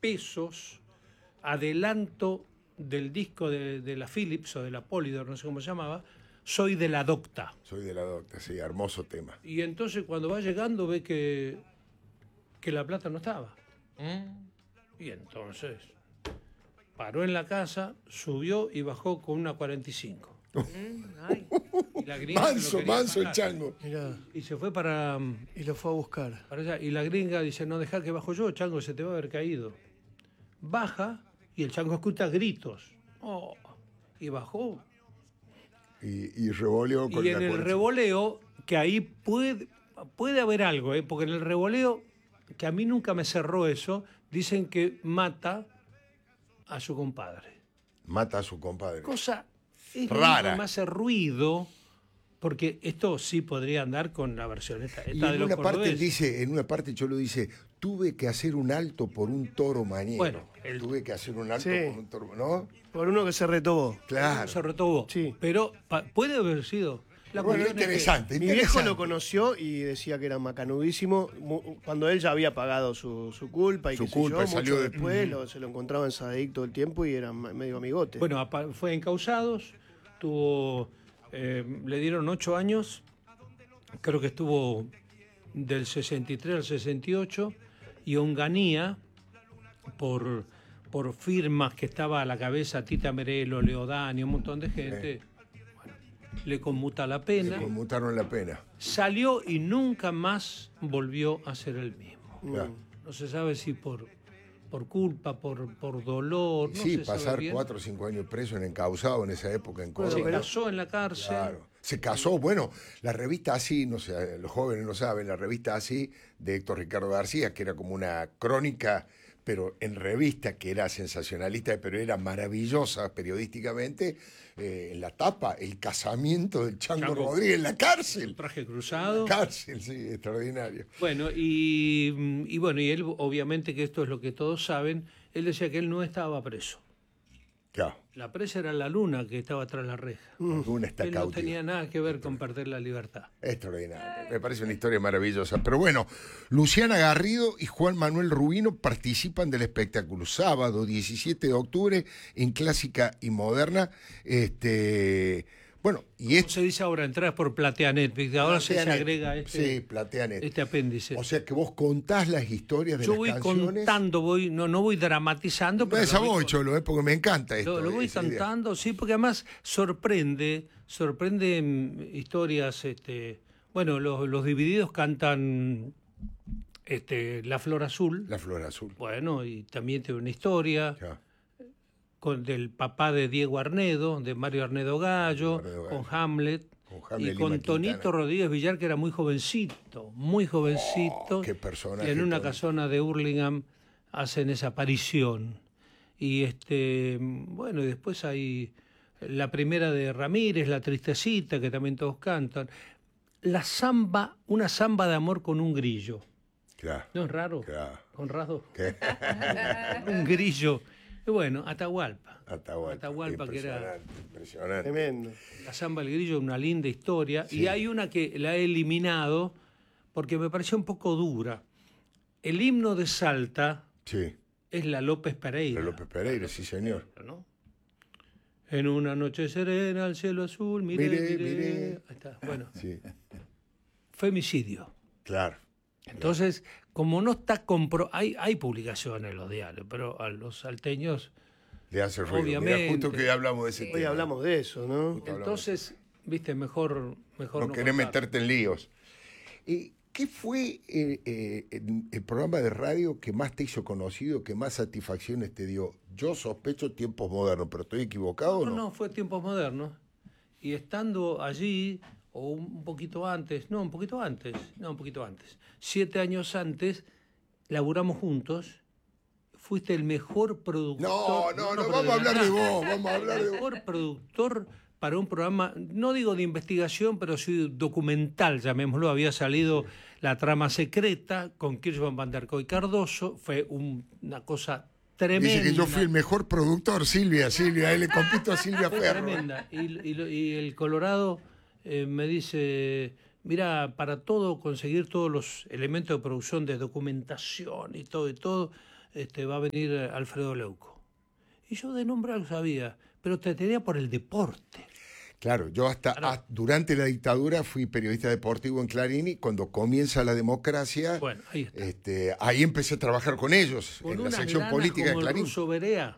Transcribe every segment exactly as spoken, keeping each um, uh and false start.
pesos, adelanto del disco de, de la Philips o de la Polydor, no sé cómo se llamaba, Soy de la Docta. Soy de la Docta, sí, hermoso tema. Y entonces cuando va llegando ve que, que la plata no estaba. ¿Mm? Y entonces paró en la casa, subió y bajó con una cuarenta y cinco. Ay. Y la gringa manso, manso el chango. Mirá. Y se fue para... Y lo fue a buscar. Para allá. Y la gringa dice, no, dejá que bajo yo, chango, se te va a haber caído. Baja y el chango escucha gritos. Oh, y bajó. Y, y revoleó con Y en la el cuarenta. revoleo, que ahí puede, puede haber algo, ¿eh? Porque en el revoleo, que a mí nunca me cerró eso, dicen que mata a su compadre. Mata a su compadre. Cosa es rara. Me hace ruido, porque esto sí podría andar con la versión esta, esta Y de en los una parte cordobeses. él dice, en una parte Cholo dice, tuve que hacer un alto por un toro mañero. Bueno, el- tuve que hacer un alto Sí. por un toro, ¿no? Por uno que se retobó. Claro. Se retobó. Sí. Pero pa- puede haber sido. La Bueno, cuestión es que- interesante, Mi viejo interesante. lo conoció y decía que era macanudísimo mu- cuando él ya había pagado su, su culpa y Su qué sé culpa, yo, y salió mucho de- después lo- se lo encontraba en Sadaic todo el tiempo y eran ma- medio amigotes. Bueno, apa- fue encausados, tuvo, eh, le dieron ocho años, creo que estuvo del sesenta y tres al sesenta y ocho, y Onganía, por, por firmas que estaba a la cabeza, Tita Merelo, Leodani, un montón de gente, bueno, le conmuta la Le pena, conmutaron la pena. salió y nunca más volvió a ser el mismo. Claro. No se sabe si por, por culpa, por, por dolor, no Sí, se sabe pasar bien. cuatro o cinco años preso en encausado en esa época en Se Córdoba. casó en la cárcel. Claro. Se casó, bueno, la revista Así, no sé, los jóvenes no saben, la revista Así de Héctor Ricardo García, que era como una crónica, pero en revista, que era sensacionalista, pero era maravillosa periodísticamente, eh, en la tapa, el casamiento del Chango, Chango. Rodríguez en la cárcel. Traje cruzado. Cárcel, sí, extraordinario. Bueno, y, y bueno, y él, obviamente que esto es lo que todos saben, él decía que él no estaba preso. Claro, La presa era la luna que estaba tras la reja. una está Él no cautiva. tenía nada que ver con perder la libertad. Extraordinario, me parece una historia maravillosa. Pero bueno, Luciana Garrido y Juan Manuel Rubino participan del espectáculo sábado diecisiete de octubre en Clásica y Moderna. Este, bueno, y ¿Cómo esto se dice ahora? Entradas por Plateanet. ¿Viste? Ahora se, se Plateanet. agrega este, Sí, Plateanet. este apéndice. O sea que vos contás las historias de Yo las voy canciones. contando, voy, no, no voy dramatizando, pero Esa lo voy voy, con- Cholo, eh, porque me encanta esto. Lo, lo voy esa idea. cantando, sí, porque además sorprende, sorprende mm, historias, este, bueno, los, los Divididos cantan este, La Flor Azul, La Flor Azul. bueno, y también tiene una historia Ya. con del papá de Diego Arnedo, de Mario Arnedo Gallo, Arnedo Gallo. con Hamlet, Con Hamlet, y con Lima Tonito Quintana. Rodríguez Villar, que era muy jovencito, muy jovencito, Oh, qué personaje, y en una Tony. casona de Hurlingham hacen esa aparición. Y este, bueno, y después hay la primera de Ramírez, La Tristecita, que también todos cantan. La samba, una samba de amor con un grillo. Claro. ¿No es raro? Claro. Conrado. ¿Qué? Un grillo. Y bueno, Atahualpa. Atahualpa. Atahualpa, que era Impresionante, impresionante. Tremendo. la samba del grillo, una linda historia. Sí. Y hay una que la he eliminado porque me pareció un poco dura. El himno de Salta Sí, es la López Pereira. de López Pereira, sí señor. ¿No? En una noche serena, el cielo azul, miré, Miré, miré. miré. Ahí está. Bueno, Sí, femicidio. claro. Entonces, como no está compro... Hay, hay publicaciones en los diarios, pero a los salteños... Le hace ruido. Mirá, Obviamente. justo que hablamos de ese Hoy tema. hablamos de eso, ¿no? Justo hablamos. Entonces, viste, mejor... mejor No no querés contar. meterte en líos. ¿Y qué fue eh, eh, el, el programa de radio que más te hizo conocido, que más satisfacciones te dio? Yo sospecho Tiempos Modernos, pero ¿estoy equivocado o No, no? no, fue Tiempos Modernos. Y estando allí, o un poquito antes, no, un poquito antes, no, un poquito antes, siete años antes, laburamos juntos. Fuiste el mejor productor. No, no, no, pero vamos a hablar verdad. de vos, vamos a hablar de El vos. mejor productor para un programa, no digo de investigación, pero sí documental, llamémoslo. Había salido La Trama Secreta con Kirchhoff, Van der Koy, Cardoso. Fue un- una cosa tremenda. Dice que yo fui el mejor productor, Silvia, Silvia, ahí le compito a Silvia Fue Ferro. tremenda. Y, y lo- y el Colorado eh, me dice, mira, para todo, conseguir todos los elementos de producción, de documentación y todo y todo, este, va a venir Alfredo Leuco. Y yo de nombre lo sabía, pero te tenía por el deporte. Claro, yo hasta, Ahora, hasta durante la dictadura fui periodista deportivo en Clarín y cuando comienza la democracia, bueno, ahí está. este, ahí empecé a trabajar con ellos, Con en la unas sección lanas política de como el Clarín. ruso Berea.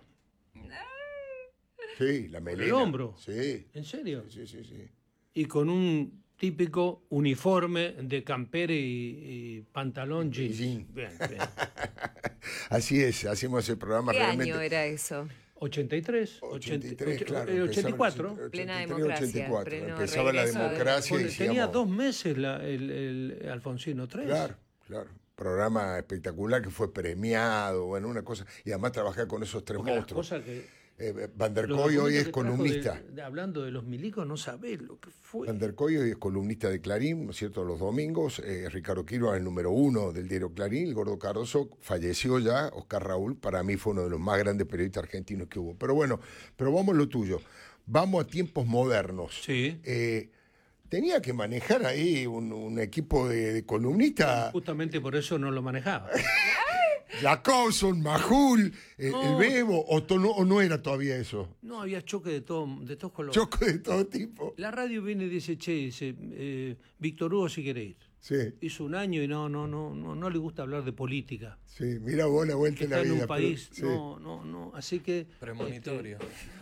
Sí, la melena. el hombro. Sí, ¿En serio? sí, sí, sí. Y con un típico uniforme de campera y, y pantalón jeans. jean. Bien, bien. Así es, hacemos el programa ¿Qué realmente. año era eso? ochenta y tres, ochenta y ochenta, tres, och- claro. el empezaba ochenta y cuatro. ochenta y tres, Plena ochenta y tres, democracia, ochenta y cuatro. pleno Empezaba la regreso de- democracia y Bueno, tenía decíamos, dos meses la- el, el Alfonsino tres. Claro, claro. Programa espectacular que fue premiado, bueno, una cosa. Y además trabajé con esos tres Porque las monstruos. cosas que... Eh, Van der los Koy hoy documentos es que trajo columnista. de- de- hablando de los milicos, no sabés lo que fue. Van der Koy hoy es columnista de Clarín, ¿no es cierto?, los domingos. Eh, Ricardo Quiroga, el número uno del diario Clarín. El Gordo Cardoso falleció ya. Oscar Raúl, para mí fue uno de los más grandes periodistas argentinos que hubo. Pero bueno, pero vamos a lo tuyo. Vamos a tiempos modernos. Sí. Eh, tenía que manejar ahí un, un equipo de, de columnistas. Justamente por eso no lo manejaba. Jacobson, Majul, el, No. el Bebo, o, to- no, o no era todavía eso. No, había choque de, todo, de todos colores. Choco de todo tipo. La radio viene y dice, che, dice, eh, Víctor Hugo si quiere ir. Sí, Hizo un año y no, no, no, no, no le gusta hablar de política. sí, mira vos la vuelta en la Está en vida. un país, pero- sí. no, no, no. Así que. Premonitorio.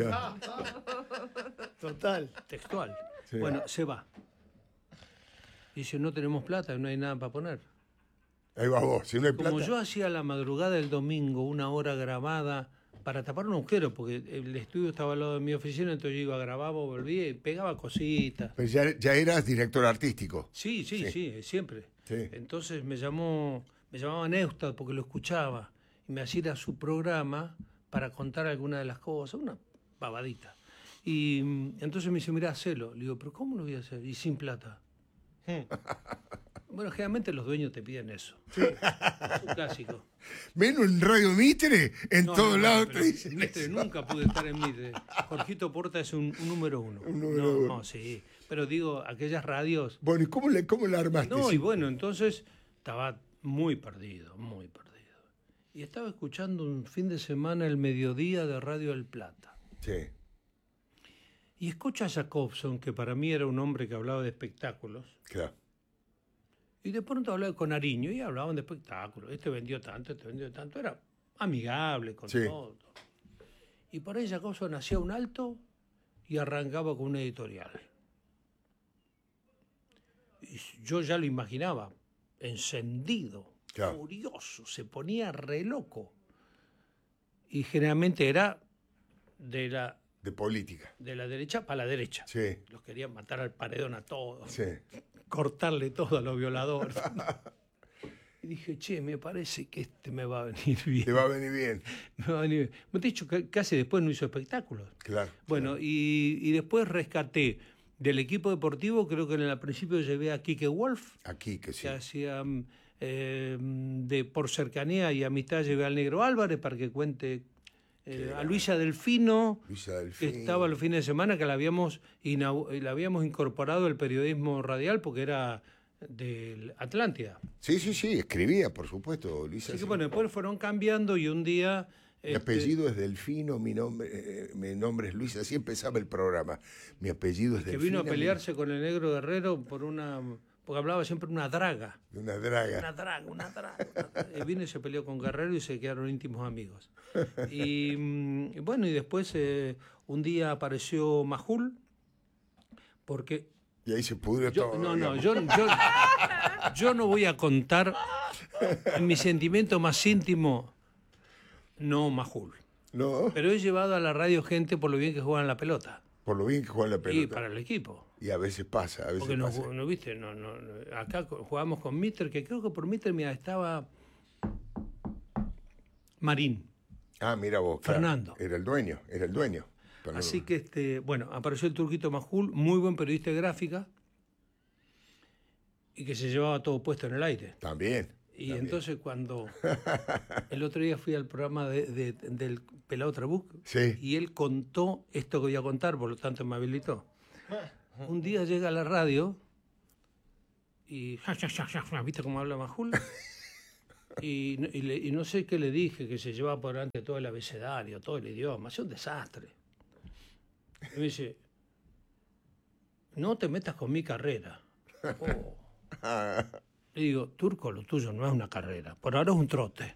Total. este, textual. Sí. Bueno, se va. Dice, no tenemos plata, no hay nada para poner. Ahí va vos, si no hay Como plata. yo hacía la madrugada del domingo una hora grabada para tapar un agujero, porque el estudio estaba al lado de mi oficina, entonces yo iba, grababa, volvía y pegaba cositas. Pero ya, ya eras director artístico. Sí, sí, Sí. sí, siempre. Sí. Entonces me llamó, me llamaba Neustad porque lo escuchaba y me hacía ir a su programa para contar alguna de las cosas, una pavadita. Y mm, entonces me dice, mirá, hacelo. Le digo, pero ¿cómo lo voy a hacer? Y sin plata. Bueno, generalmente los dueños te piden eso. Es un clásico. Menos en Radio Mitre, en No, todos no, no, lados pero te dicen Mitre, eso. nunca pude estar en Mitre. Jorgito Porta es un, un número uno. Un número no, uno. no, sí. Pero digo, aquellas radios. Bueno, ¿y cómo, le, cómo la armaste? No, Sí. y bueno, entonces estaba muy perdido, muy perdido. Y estaba escuchando un fin de semana el mediodía de Radio El Plata. Sí, Y escucho a Jacobson, que para mí era un hombre que hablaba de espectáculos. claro. Y de pronto hablaba con Ariño y hablaban de espectáculos. Este vendió tanto, este vendió tanto. Era amigable con Sí. todo. Y por ahí Jacobson hacía un alto y arrancaba con una editorial. Y yo ya lo imaginaba, encendido, Claro. furioso, se ponía re loco. Y generalmente era de la, De política. de la derecha para la derecha. Sí, Los querían matar al paredón a todos. sí. Cortarle todo a los violadores. Y dije, che, me parece que este me va a venir bien. Te va a venir bien. Me va a venir bien. De hecho, ca- casi después no hizo espectáculos. Claro. Bueno, y, y después rescaté del equipo deportivo, creo que en el principio llevé a Quique Wolf, Aquí que sí. que hacía mm, eh, de por cercanía y amistad, llevé al Negro Álvarez para que cuente eh, a Luisa Delfino, Luisa que Delfín. estaba los fines de semana, que la habíamos, inau- la habíamos incorporado al periodismo radial porque era de Atlántida. Sí, sí, sí, escribía, por supuesto, Luisa. Así que sí. bueno, después fueron cambiando y un día... Mi este, apellido es Delfino, mi nombre, eh, mi nombre es Luis, así empezaba el programa. Mi apellido es que Delfino. vino a pelearse con el negro Guerrero por una... porque hablaba siempre una draga. De una draga. Una draga, una draga. una draga. Y vino y se peleó con Guerrero y se quedaron íntimos amigos. Y, mm, y bueno, y después eh, un día apareció Majul, porque Y ahí se pudre yo, todo. no, no, digamos. yo, yo, yo no voy a contar en mi sentimiento más íntimo, no Majul. No, Pero he llevado a la radio gente por lo bien que juegan la pelota. por lo bien que juega la Y pelota. para el equipo. Y a veces pasa, a veces Porque no, pasa. no viste, no, no, no, acá co- jugamos con Mister, que creo que por Mister mira, estaba Marín. Ah, mira vos. claro. Fernando. Era el dueño, era el dueño. Pero Así no- que, este, bueno, apareció el Turquito Majul, muy buen periodista de gráfica, y que se llevaba todo puesto en el aire. También. Y también. entonces cuando el otro día fui al programa de, de- del Pelado Trabuc, Sí. y él contó esto que voy a contar, por lo tanto me habilitó. Un día llega a la radio y... ¿Viste cómo habla Majul? Y, no- y le- y no sé qué le dije, que se llevaba por delante todo el abecedario, todo el idioma. Es un desastre. Y me dice, no te metas con mi carrera. Oh. Le digo, Turco, lo tuyo no es una carrera, por ahora es un trote.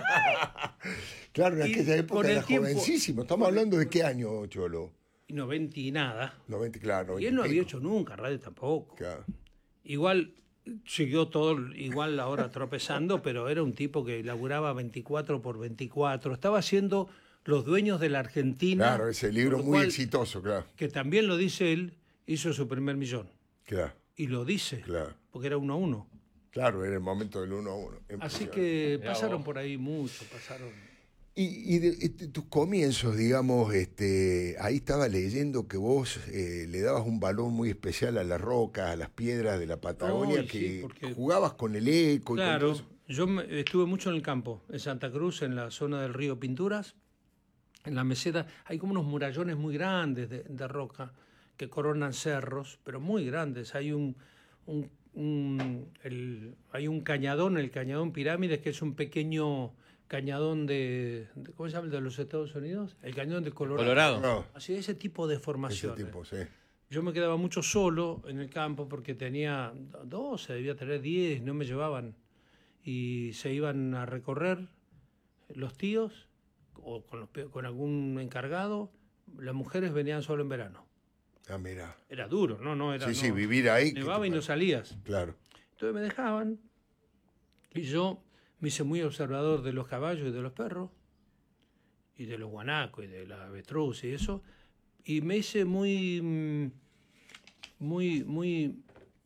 Claro, en Y aquella época con el era tiempo- jovencísimo. Estamos hablando de qué año, Cholo. Y noventa y nada. noventa, claro. Y él no había hecho nunca radio tampoco. Claro. Igual siguió todo, igual ahora tropezando, pero era un tipo que laburaba veinticuatro por veinticuatro. Estaba haciendo Los Dueños de la Argentina. Claro, ese libro por lo muy cual, exitoso, claro. que también lo dice él, hizo su primer millón. Claro, Y lo dice, claro. porque era uno a uno. Claro, era el momento del uno a uno. Así Impresionante. que Mirá pasaron vos. por ahí mucho, pasaron. Y, y de, y de tus comienzos, digamos, este, ahí estaba leyendo que vos eh, le dabas un valor muy especial a las rocas, a las piedras de la Patagonia, Ay, que sí, porque- jugabas con el eco y Claro, con todo eso. yo me- estuve mucho en el campo, en Santa Cruz, en la zona del río Pinturas, en la meseta. Hay como unos murallones muy grandes de, de roca que coronan cerros, pero muy grandes. Hay un, un- un- el- hay un cañadón, el cañadón Pirámides, que es un pequeño cañadón de, de- ¿cómo se llama? El de los Estados Unidos, el cañón de Colorado. Colorado. No, Así, ese tipo de ese formaciones. tipo, sí. Yo me quedaba mucho solo en el campo porque tenía doce, debía tener diez, no me llevaban. Y se iban a recorrer los tíos o con, los pe- con algún encargado. Las mujeres venían solo en verano. Ah, mira. Era duro, no, no era. Sí, no, sí, vivir ahí. ¿qué nevaba te y no parece? salías. Claro. Entonces me dejaban y yo me hice muy observador de los caballos y de los perros y de los guanacos y de la avestruz y eso, y me hice muy mm, muy muy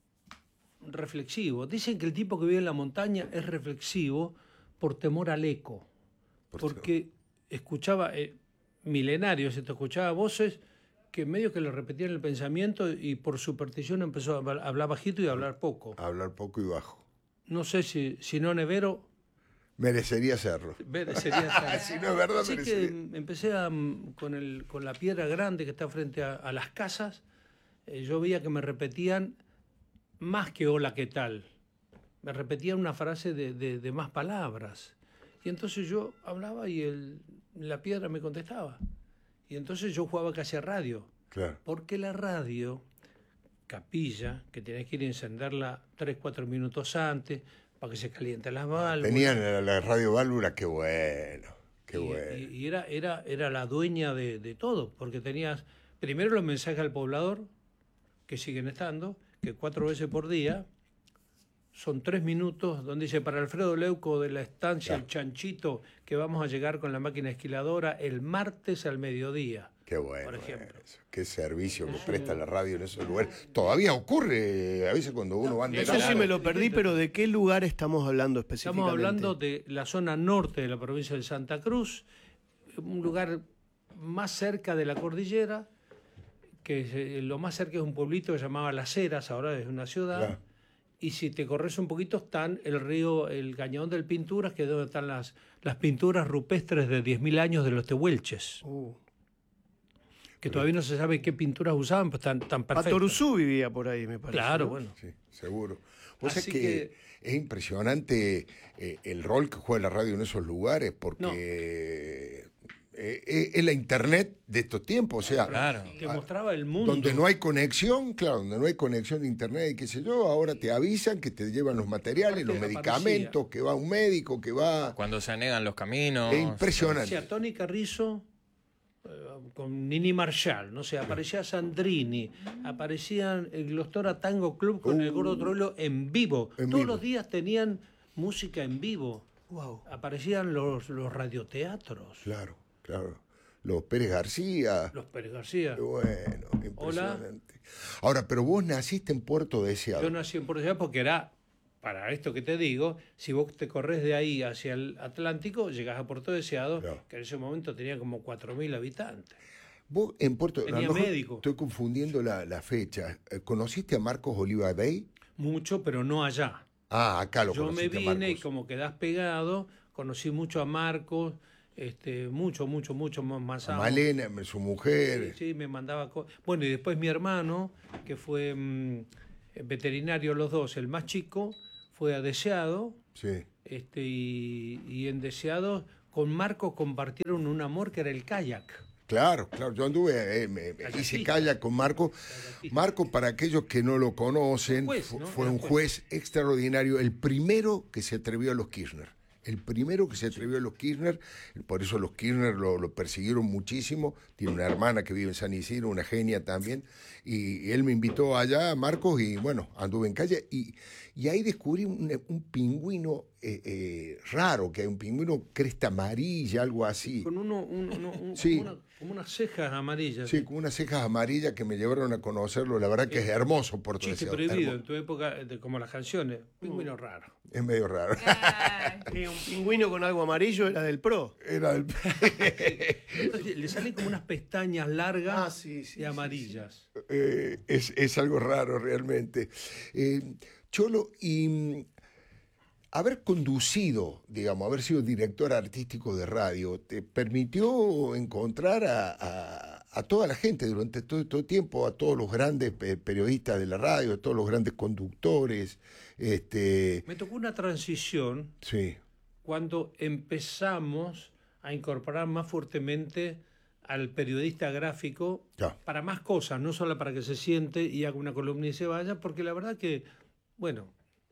reflexivo. Dicen que el tipo que vive en la montaña es reflexivo por temor al eco, Por porque escuchaba eh, milenarios, te escuchaba voces que medio que le repetían el pensamiento y por superstición empezó a hablar- a hablar bajito y a hablar poco. Hablar poco y bajo. No sé si, si no Nevero Merecería hacerlo. ve- sería esa- Si no es verdad, Así que merecería. mm, empecé a, mm, con, el, con la piedra grande que está frente a, a las casas. Eh, yo veía que me repetían más que hola, ¿qué tal? Me repetían una frase de, de- de más palabras. Y entonces yo hablaba y el, la piedra me contestaba. Y entonces yo jugaba casi a radio. Claro. Porque la radio, capilla, que tenés que ir a encenderla tres, cuatro minutos antes para que se calienten las válvulas. Tenían la, la radio válvula, qué bueno. Qué y, bueno. y- y era, era, era la dueña de, de todo, porque tenías primero los mensajes al poblador, que siguen estando, que cuatro veces por día son tres minutos, donde dice para Alfredo Leuco de la estancia El Chanchito, que vamos a llegar con la máquina esquiladora el martes al mediodía. Qué bueno. por ejemplo. eso. Qué servicio que presta la radio en esos lugares. Todavía ocurre a veces cuando uno va Eso andando. sí me lo perdí, pero ¿de qué lugar estamos hablando específicamente? Estamos hablando de la zona norte de la provincia de Santa Cruz, un lugar más cerca de la cordillera, que es, eh, lo más cerca es un pueblito que se llamaba Las Heras, ahora es una ciudad. Claro. Y si te corres un poquito están el río, el cañón del Pinturas, que es donde están las, las pinturas rupestres de diez mil años de los tehuelches, Uh, que todavía no se sabe qué pinturas usaban, pero están tan perfectas. Patoruzú vivía por ahí, me parece. Claro, ¿no? bueno. Sí, seguro. Vos sabés Así que, que- es impresionante eh, el rol que juega la radio en esos lugares, porque eh, eh, es la internet de estos tiempos, o sea, Claro. Te mostraba el mundo. donde no hay conexión, claro, donde no hay conexión de internet y qué sé yo, ahora te avisan que te llevan los materiales, los Aparte, medicamentos, que va un médico, que va... Cuando se anegan los caminos. Es impresionante. Aparecía Tony Carrizo eh, con Nini Marshall, no sé, aparecía Sandrini, aparecían el Glostora Tango Club con el Gordo Troilo en vivo. Uh. En Todos vivo. los días tenían música en vivo. Wow. Aparecían los, los radioteatros, Claro, claro. Los Pérez García. los Pérez García. Qué bueno, impresionante. Ahora, pero vos naciste en Puerto Deseado. Yo nací en Puerto Rico porque era, para esto que te digo, si vos te corres de ahí hacia el Atlántico, llegás a Puerto Deseado, Claro. que en ese momento tenía como cuatro mil habitantes. Vos en Puerto a lo Tenía mejor médico. Estoy confundiendo la, la fecha. Eh, ¿Conociste a Marcos Oliva Day? Mucho, pero no allá. Ah, acá lo Yo me conociste a vine y Marcos. como quedás pegado, conocí mucho a Marcos, este, mucho, mucho, mucho más más A amo. Malena, su mujer. Sí, sí, me mandaba co- bueno, y después mi hermano, que fue mm, veterinario los dos, el más chico, fue a Deseado, Sí. este, y, y en Deseados con Marco compartieron un amor que era el kayak. Claro, claro, yo anduve, eh, me, me hice kayak con Marco. Marco, para aquellos que no lo conocen, Juez, fu- ¿no? fue Era un juez. juez extraordinario, el primero que se atrevió a los Kirchner. El primero que se atrevió a los Kirchner, por eso los Kirchner lo, lo persiguieron muchísimo. Tiene una hermana que vive en San Isidro, una genia también. Y, y él me invitó allá, Marcos, y bueno, anduve en calle. Y, y ahí descubrí un, un pingüino eh, eh, raro, que hay un pingüino cresta amarilla, algo así. Con uno, un- uno- un- Sí. como, una- como unas cejas amarillas. Sí, con unas cejas amarillas que me llevaron a conocerlo. La verdad que es hermoso Puerto Chiste Deseado. prohibido hermo- en tu época, de- como las canciones. Pingüino raro. Es medio raro. Sí, un pingüino con algo amarillo era del Pro. Era el... Entonces, le salen como unas pestañas largas Ah, sí, sí, y amarillas. Eh, es, es algo raro realmente. Eh, Cholo, y mm, haber conducido, digamos, haber sido director artístico de radio, ¿te permitió encontrar a, a- a toda la gente durante todo este tiempo, a todos los grandes pe- periodistas de la radio, a todos los grandes conductores? Este, Me tocó una transición sí, cuando empezamos a incorporar más fuertemente al periodista gráfico ya, para más cosas, no solo para que se siente y haga una columna y se vaya, porque la verdad que, bueno,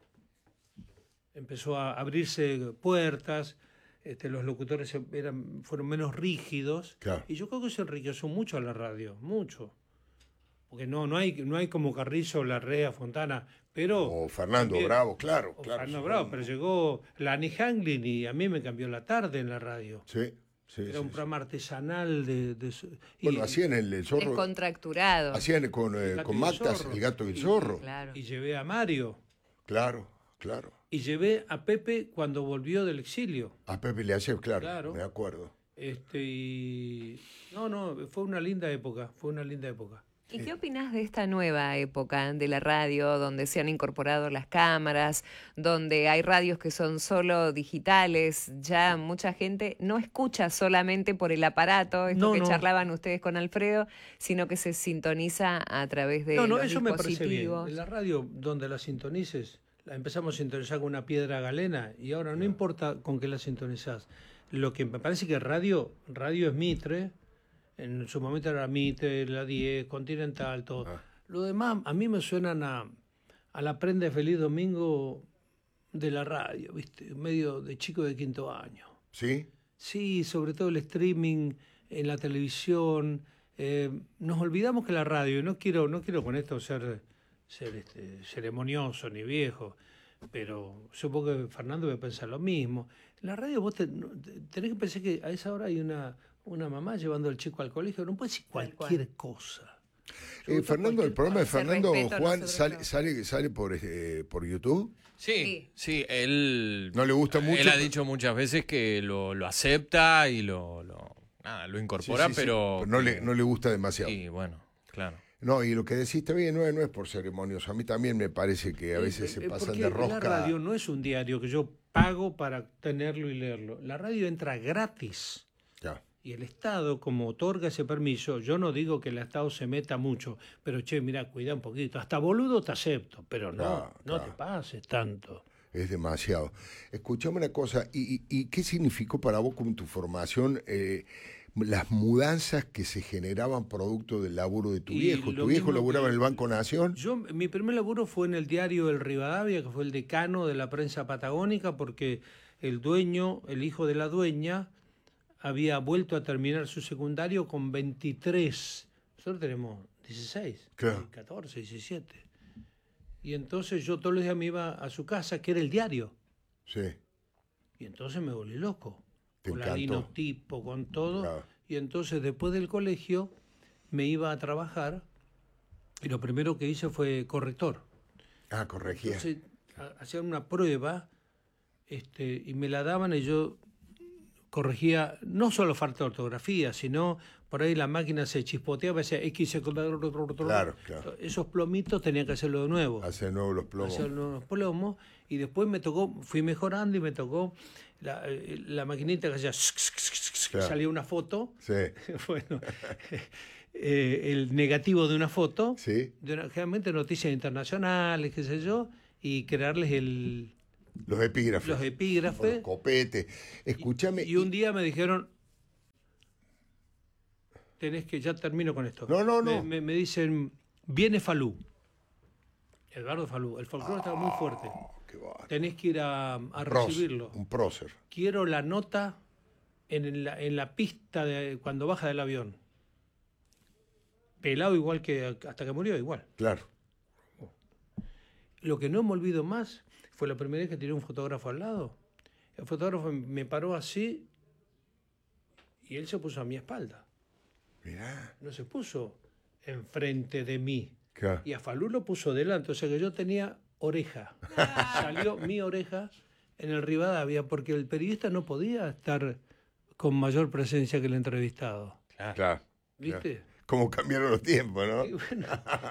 empezó a abrirse puertas, este, los locutores eran, fueron menos rígidos, claro. y yo creo que se enriqueció mucho a la radio, mucho. Porque no, no hay, no hay como Carrizo, Larrea, Fontana, pero... O Fernando también- Bravo, claro, o claro. Fernando sí, Bravo, pero llegó Lani Hanglin y a mí me cambió la tarde en la radio. Sí, sí, Era sí, un sí. programa artesanal de... de su- y, Bueno, hacían el, el zorro, Descontracturado. hacían con, eh, El gato con y el Mactas, zorro. el gato y el Y- zorro. Claro. y llevé a Mario. Claro, claro. Y llevé a Pepe cuando volvió del exilio. A Pepe le hacía, claro, Claro. me acuerdo. Este, y... No, no, fue una linda época, fue una linda época. ¿Y qué opinás de esta nueva época de la radio, donde se han incorporado las cámaras, donde hay radios que son solo digitales? Ya mucha gente no escucha solamente por el aparato, esto No, que no. charlaban ustedes con Alfredo, sino que se sintoniza a través de No, no, los eso me parece bien. dispositivos. En la radio, donde la sintonices, la empezamos a sintonizar con una piedra galena y ahora no importa con qué la sintonizás. Lo que me parece que radio, radio es Mitre, en su momento era Mitre, la diez, Continental, todo. Ah. Lo demás, a mí me suenan a, a la prenda de Feliz Domingo de la radio, ¿viste? Medio de chico de quinto año. ¿Sí? Sí, sobre todo el streaming en la televisión. Eh, nos olvidamos que la radio, y no quiero, no quiero con esto ser, ser este, ceremonioso ni viejo, pero supongo que Fernando va a pensar lo mismo. En la radio vos te- no, te- tenés que pensar que a esa hora hay una, una mamá llevando al chico al colegio, no puede decir Tal cualquier cosa. Eh, Fernando, el programa de Ese Fernando respeto Juan nosotros sale, no. sale, sale por, eh, por YouTube. Sí, Sí. sí, él... No le gusta mucho. Él ha pero- dicho muchas veces que lo, lo acepta y lo, lo, nada, lo Sí, incorpora, sí, sí, pero... no, le, no le gusta demasiado. Sí, bueno, claro. No, y lo que decís está bien, no, es- no es por ceremonioso. A mí también me parece que a veces Eh, se eh, pasan porque de rosca. La radio no es un diario que yo pago para tenerlo y leerlo. La radio entra gratis. Ya. Y el Estado, como otorga ese permiso, yo no digo que el Estado se meta mucho, pero che, mira, cuida un poquito. Hasta boludo te acepto, pero no, Claro, no claro. te pases tanto. Es demasiado. Escuchame una cosa, ¿y, y- y qué significó para vos con tu formación eh, las mudanzas que se generaban producto del laburo de tu Y viejo? lo ¿Tu viejo mismo laburaba que- en el Banco Nación? Yo, mi primer laburo fue en el diario El Rivadavia, que fue el decano de la prensa patagónica, porque el dueño, el hijo de la dueña, había vuelto a terminar su secundario con veintitrés. Nosotros tenemos dieciséis, Claro. catorce, diecisiete. Y entonces yo todos los días me iba a su casa, que era el diario. Sí. Y entonces me volví loco. Te Con la encantó. linotipo, con todo. Claro. Y entonces después del colegio me iba a trabajar y lo primero que hice fue corrector. Ah, corregía. Entonces ha- hacían una prueba este, y me la daban y yo corregía no solo falta de ortografía, sino por ahí la máquina se chispoteaba y decía X. Claro, claro. Esos plomitos tenían que hacerlo de nuevo. Hace de nuevo los plomos. Hacer unos plomos y después me tocó, fui mejorando y me tocó la, eh, la maquinita que hacía Claro. salía una foto, Sí, bueno, eh, el negativo de una foto, sí. de una- generalmente noticias internacionales, qué sé yo, y crearles el Los epígrafes. los epígrafes. Los copetes. Escúchame. Y, y un día me dijeron, tenés que, ya termino con esto. No, no, no. Me, me, me dicen, viene Falú. Eduardo Falú. El folclore estaba muy fuerte. Qué bárbaro. Tenés que ir a, a Prócer, recibirlo. Un prócer. Quiero la nota en la, en la pista de, cuando baja del avión. Pelado igual que hasta que murió, igual. Claro. Lo que no me olvido más fue la primera vez que tiré un fotógrafo al lado. El fotógrafo me paró así y él se puso a mi espalda. Mirá. No se puso enfrente de mí. Claro. Y a Falú lo puso delante, o sea que yo tenía oreja. Salió mi oreja en el Rivadavia porque el periodista no podía estar con mayor presencia que el entrevistado. Claro. Claro. ¿Viste? Claro. Cómo cambiaron los tiempos, ¿no? Y bueno,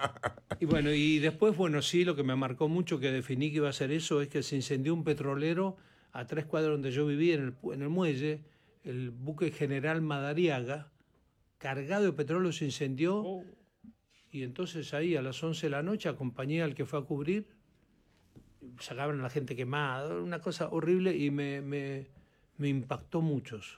y bueno, y después, bueno, sí, lo que me marcó mucho, que definí que iba a ser eso, es que se incendió un petrolero a tres cuadras donde yo vivía, en el, en el muelle, el buque General Madariaga, cargado de petróleo, se incendió. Oh. Y entonces ahí a las once de la noche acompañé al que fue a cubrir, sacaban a la gente quemada, una cosa horrible, y me, me, me impactó mucho eso.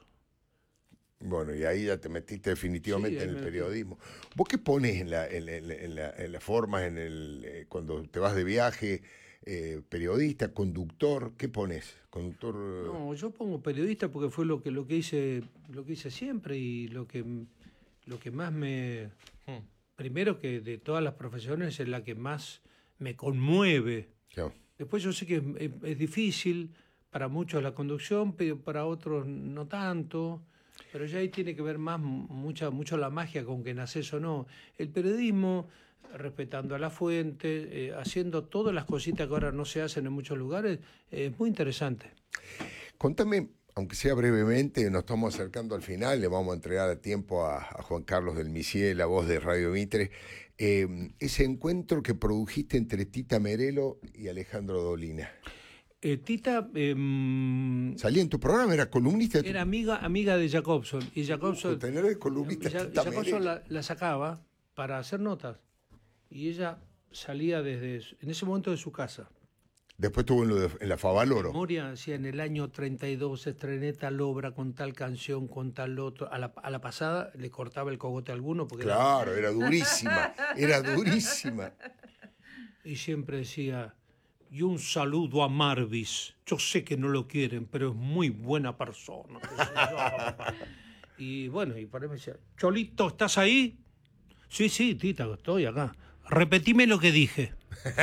Bueno, y ahí ya te metiste definitivamente Sí, en el me- periodismo. ¿Vos qué pones en la, en, en- en la, en las formas, en el, eh, cuando te vas de viaje, eh, periodista, conductor? ¿Qué pones? Conductor. eh, No, yo pongo periodista porque fue lo que lo que hice lo que hice siempre y lo que lo que más me Hmm. primero que de todas las profesiones es la que más me conmueve. claro. Después yo sé que es, es- es difícil para muchos la conducción, pero para otros no tanto. Pero ya ahí tiene que ver más mucha mucho la magia con que naces o no. El periodismo, respetando a la fuente, eh, haciendo todas las cositas que ahora no se hacen en muchos lugares, eh, es muy interesante. Contame, aunque sea brevemente, nos estamos acercando al final, le vamos a entregar a tiempo a, a Juan Carlos del Misier, la voz de Radio Mitre, eh, ese encuentro que produjiste entre Tita Merelo y Alejandro Dolina. Eh, Tita eh, Salía en tu programa, era columnista de tu... era amiga amiga de Jacobson y Jacobson, tener de columnista Ja- Tita Jacobson Merelo. la, la sacaba para hacer notas y ella salía desde su- en ese momento de su casa. Después estuvo en, lo de- en la Favaloro. Moria decía en el año treinta y dos estrené tal obra con tal canción, con tal otro. A la, a la pasada le cortaba el cogote a alguno porque era- Claro, era durísima, era durísima. y siempre decía, y un saludo a Marvis. Yo sé que no lo quieren, pero es muy buena persona. qué sé yo". Y bueno, y por ahí me decía, Cholito, ¿estás ahí? Sí, sí, Tita, estoy acá. Repetime lo que dije.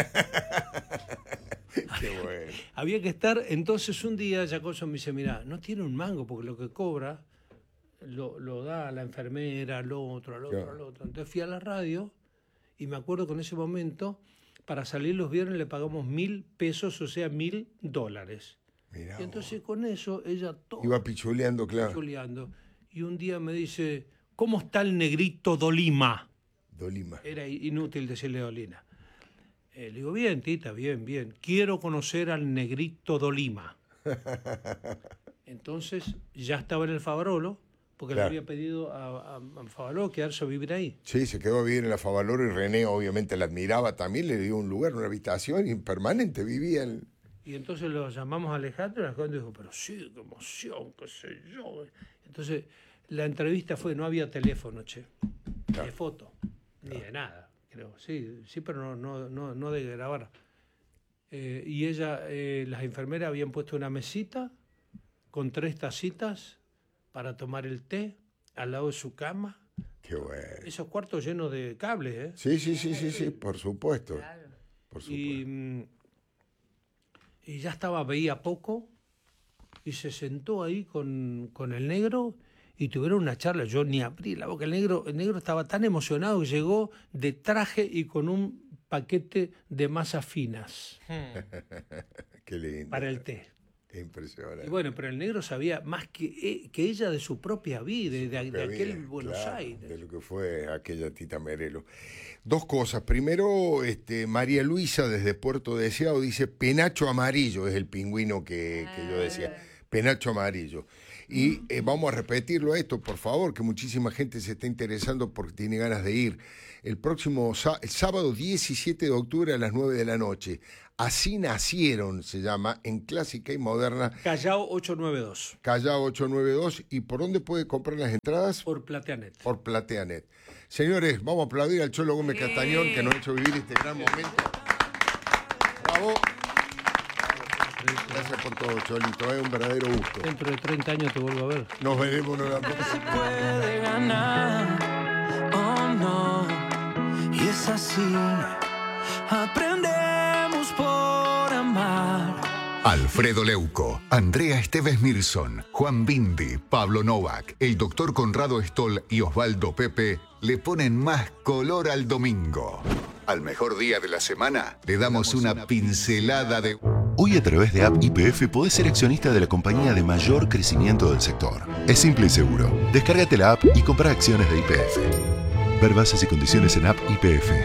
Qué bueno. Había que estar, entonces un día Jacobson me dice, mira, no tiene un mango porque lo que cobra lo, lo da a la enfermera, al otro, al otro, Claro. al otro. Entonces fui a la radio y me acuerdo que en ese momento, para salir los viernes le pagamos mil pesos, o sea, mil dólares. Mirá Y entonces con eso ella todo Iba pichuleando, claro. chuleando. Y un día me dice, ¿cómo está el negrito Dolima? Dolima. Era inútil decirle Dolina. Eh, le digo, bien, Tita, bien, bien. Quiero conocer al negrito Dolima. Entonces ya estaba en el Favarolo, porque Claro. le había pedido a, a, a Favarolo quedarse a vivir ahí. Sí, se quedó a vivir en la Favaloro y René obviamente la admiraba también, le dio un lugar, una habitación y permanente vivía en... Y entonces lo llamamos a Alejandro y Alejandro dijo, pero sí, qué emoción, qué sé yo. Entonces la entrevista fue, no había teléfono, che, ni de foto, ni de nada, creo. Sí, sí, pero no, no, no, no de grabar. Eh, y ella, eh, las enfermeras habían puesto una mesita con tres tacitas para tomar el té al lado de su cama. Qué bueno. Esos cuartos llenos de cables, ¿eh? Sí, sí, sí, sí, sí, por supuesto. Por supuesto. Y, mm, y ya estaba, veía poco, y se sentó ahí con, con el negro y tuvieron una charla. Yo ni abrí la boca. El negro, el negro estaba tan emocionado que llegó de traje y con un paquete de masas finas Qué lindo. para el té. Qué impresionante. Y bueno, pero el negro sabía más que, eh, que ella de su propia vida, de, de Propia aquel vida, Buenos claro, Aires. de lo que fue aquella Tita Merelo. Dos cosas. Primero, este, María Luisa desde Puerto Deseado dice Penacho Amarillo, es el pingüino que, que yo decía. Penacho Amarillo. Y eh, vamos a repetirlo esto, por favor, que muchísima gente se está interesando porque tiene ganas de ir. El próximo el sábado diecisiete de octubre a las nueve de la noche. Así nacieron, se llama, en Clásica y Moderna. Callao ocho nueve dos. Callao ocho nueve dos. ¿Y por dónde puede comprar las entradas? Por Plateanet. Por Plateanet. Señores, vamos a aplaudir al Cholo Gómez Castañón, que nos ha hecho vivir este gran momento. Bravo. Gracias por todo, Cholito, es un verdadero gusto. Dentro de treinta años te vuelvo a ver. Nos veremos nuevamente. Se puede ganar, oh no, y es así, aprendemos por amar. Alfredo Leuco, Andrea Esteves Mirson, Juan Bindi, Pablo Novak, el doctor Conrado Stoll y Osvaldo Pepe le ponen más color al domingo. Al mejor día de la semana le damos una pincelada de... Hoy a través de App Y P F podés ser accionista de la compañía de mayor crecimiento del sector. Es simple y seguro. Descárgate la app y compra acciones de Y P F. Ver bases y condiciones en App Y P F.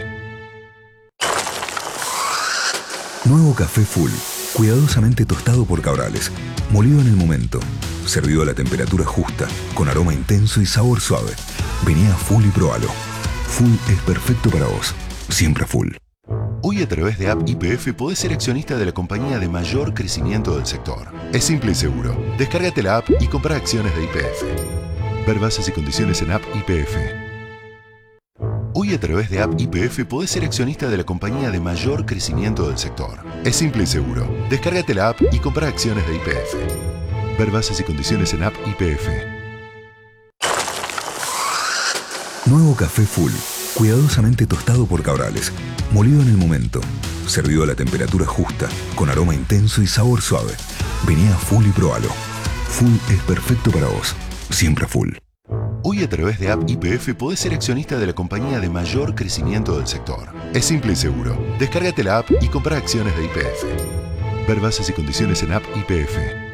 Nuevo café Full, cuidadosamente tostado por Cabrales, molido en el momento, servido a la temperatura justa, con aroma intenso y sabor suave. Vení a Full y probalo. Full es perfecto para vos. Siempre Full. Hoy a través de App Y P F podés ser accionista de la compañía de mayor crecimiento del sector. Es simple y seguro. Descárgate la app y compra acciones de Y P F. Ver bases y condiciones en App Y P F. Hoy a través de App Y P F podés ser accionista de la compañía de mayor crecimiento del sector. Es simple y seguro. Descárgate la app y compra acciones de Y P F. Ver bases y condiciones en App Y P F. Nuevo café Full, cuidadosamente tostado por Cabrales, molido en el momento, servido a la temperatura justa, con aroma intenso y sabor suave. Vení a Full y probalo. Full es perfecto para vos. Siempre Full. Hoy a través de App Y P F podés ser accionista de la compañía de mayor crecimiento del sector. Es simple y seguro. Descárgate la app y compra acciones de Y P F. Ver bases y condiciones en App Y P F.